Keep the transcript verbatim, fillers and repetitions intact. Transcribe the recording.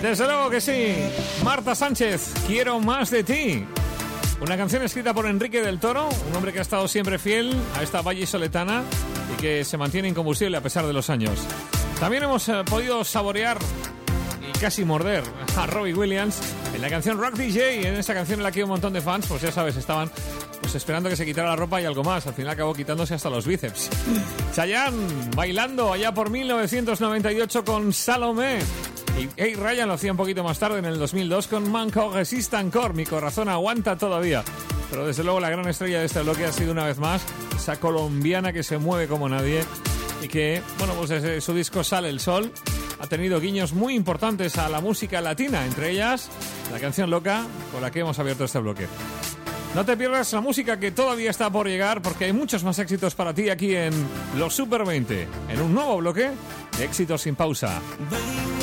Desde luego que sí. Marta Sánchez, Quiero más de ti. Una canción escrita por Enrique del Toro, un hombre que ha estado siempre fiel a esta vallisoletana y que se mantiene incombustible a pesar de los años. También hemos eh, podido saborear y casi morder a Robbie Williams en la canción Rock D J, en esta canción en la que hay un montón de fans, pues ya sabes, estaban pues esperando que se quitara la ropa y algo más. Al final acabó quitándose hasta los bíceps. Chayanne bailando allá por mil novecientos noventa y ocho con Salomé. Y hey, Ryan lo hacía un poquito más tarde, en el dos mil dos, con Manco Resist Encore. Mi corazón aguanta todavía. Pero desde luego la gran estrella de este bloque ha sido una vez más esa colombiana que se mueve como nadie y que, bueno, pues desde su disco Sale el Sol ha tenido guiños muy importantes a la música latina, entre ellas la canción Loca, con la que hemos abierto este bloque. No te pierdas la música que todavía está por llegar, porque hay muchos más éxitos para ti aquí en Los Super veinte, en un nuevo bloque de éxitos sin pausa.